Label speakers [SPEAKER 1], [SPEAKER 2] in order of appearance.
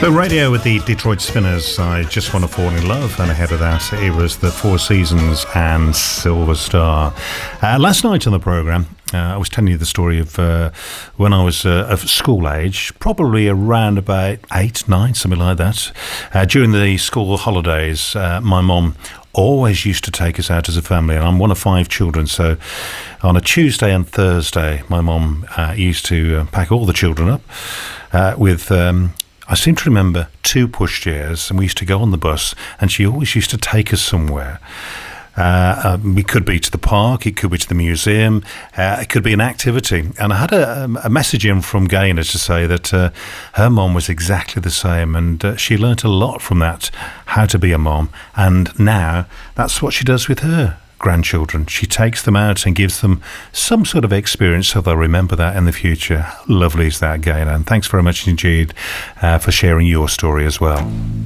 [SPEAKER 1] The radio with the Detroit Spinners, I Just Want to Fall in Love, and ahead of that it was the Four Seasons and Silver Star. Last night on the programme, I was telling you the story of when I was of school age, probably around about 8, 9, something like that. During the school holidays, my mum always used to take us out as a family, and I'm one of 5 children, so on a Tuesday and Thursday my mum used to pack all the children up with I seem to remember 2 pushchairs, and we used to go on the bus, and she always used to take us somewhere. It could be to the park, it could be to the museum, it could be an activity. And I had a message in from Gaynor to say that her mom was exactly the same, and she learnt a lot from that, how to be a mom. And now that's what she does with her grandchildren. She takes them out and gives them some sort of experience so they'll remember that in the future. How lovely is that, Gaynor? And thanks very much indeed for sharing your story as well.